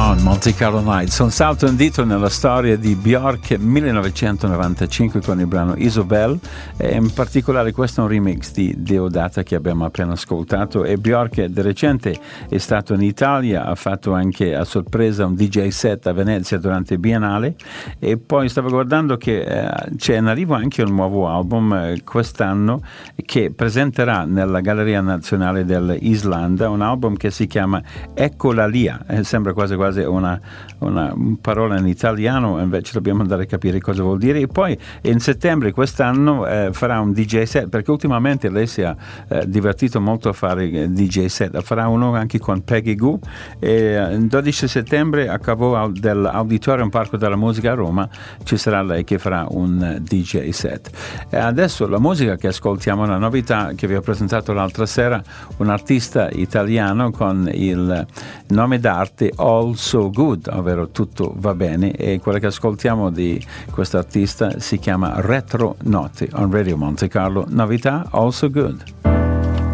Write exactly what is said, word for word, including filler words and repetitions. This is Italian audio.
On Monte Carlo Nights, un salto indietro nella storia di Björk millenovecentonovantacinque con il brano Isobel, e in particolare questo è un remix di Deodata che abbiamo appena ascoltato. E Björk di recente è stato in Italia, ha fatto anche a sorpresa un D J set a Venezia durante il Biennale, e poi stavo guardando che eh, c'è in arrivo anche un nuovo album eh, quest'anno che presenterà nella Galleria Nazionale dell'Islanda, un album che si chiama Eccola Lia, eh, sembra quasi quasi una, una parola in italiano, invece dobbiamo andare a capire cosa vuol dire. E poi in settembre quest'anno eh, farà un D J set, perché ultimamente lei si è eh, divertito molto a fare D J set, farà uno anche con Peggy Gou, e il dodici settembre a Cavo dell'Auditorium Parco della Musica a Roma ci sarà lei che farà un D J set. E adesso la musica che ascoltiamo è una novità che vi ho presentato l'altra sera, un artista italiano con il nome d'arte All So Good, ovvero tutto va bene, e quella che ascoltiamo di questo artista si chiama Retro Notte on Radio Monte Carlo. Novità All So Good.